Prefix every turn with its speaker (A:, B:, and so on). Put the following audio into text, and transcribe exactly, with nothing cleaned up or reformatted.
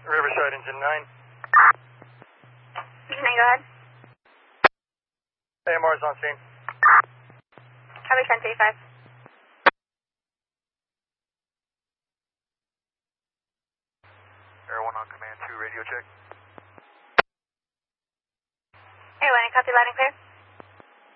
A: Riverside, engine nine.
B: Engine nine, go ahead.
A: A M R's on scene.
B: Copy ten thirty-five.
A: Air one on command two, radio check.
B: Air one, copy loud and clear.